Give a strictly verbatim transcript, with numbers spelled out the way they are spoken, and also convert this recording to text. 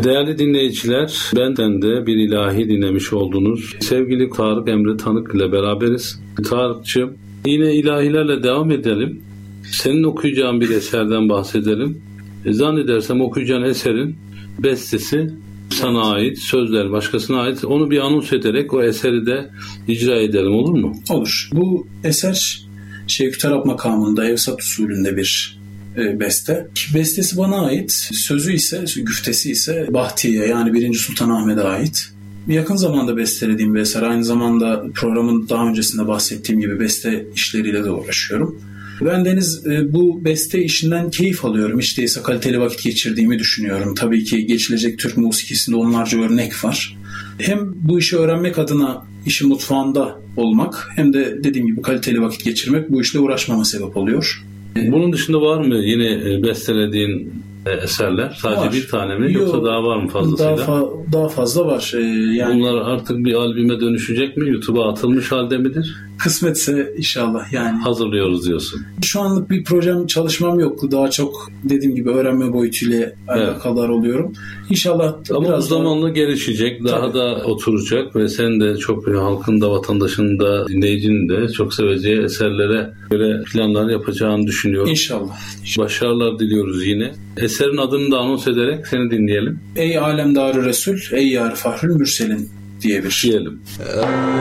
Değerli dinleyiciler, benden de bir ilahi dinlemiş oldunuz. Sevgili Tarık Emre Tanık ile beraberiz. Tarık'cığım, yine ilahilerle devam edelim. Senin okuyacağın bir eserden bahsedelim. E, zannedersem okuyacağın eserin bestesi sana ait, sözler başkasına ait. Onu bir anons ederek o eseri de icra edelim, olur mu? Olur. Bu eser Şevki Tarap makamında Evsat usulünde bir e, beste. Bestesi bana ait. Sözü ise, güftesi ise Bahtiye yani birinci. Sultanahmet'e ait. Yakın zamanda bestelediğim bir eser. Aynı zamanda programın daha öncesinde bahsettiğim gibi beste işleriyle de uğraşıyorum. Ben Deniz bu beste işinden keyif alıyorum. İşte ise kaliteli vakit geçirdiğimi düşünüyorum. Tabii ki geçilecek Türk musikisinde onlarca örnek var. Hem bu işi öğrenmek adına işin mutfağında olmak hem de dediğim gibi kaliteli vakit geçirmek bu işle uğraşmama sebep oluyor. Bunun dışında var mı yine bestelediğin eserler? Sadece var. Bir tane mi yoksa Yo, daha var mı fazlasıyla? Daha, fa- daha fazla var. Ee, yani bunlar artık bir albüme dönüşecek mi? YouTube'a atılmış halde midir? Kısmetse inşallah yani. Hazırlıyoruz diyorsun. Şu anlık bir projem, çalışmam yok. Daha çok dediğim gibi öğrenme boyutuyla alakadar evet. oluyorum. İnşallah ama biraz zamanla daha... gelişecek, daha Tabii. da oturacak ve sen de çok halkın da, vatandaşın da, dinleyicinin de çok seveceği eserlere göre planlar yapacağını düşünüyorum. İnşallah. Başarılar diliyoruz yine. Eserin adını da anons ederek seni dinleyelim. Ey Alemdarı Resul, ey Yar Fahrül Mürselin diye bir diyelim.